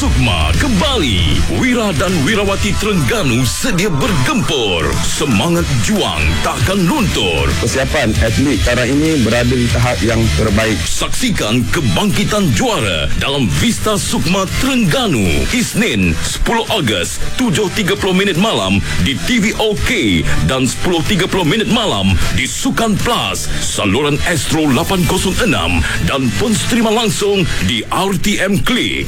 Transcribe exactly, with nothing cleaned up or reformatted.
Sukma kembali. Wira dan Wirawati Terengganu sedia bergempur. Semangat juang takkan luntur. Persiapan atlet sekarang ini berada di tahap yang terbaik. Saksikan kebangkitan juara dalam Vista Sukma Terengganu. Isnin sepuluh Ogos tujuh tiga puluh minit malam di T V OK dan sepuluh tiga puluh minit malam di Sukan Plus, saluran Astro lapan kosong enam dan pensterima langsung di R T M Klik.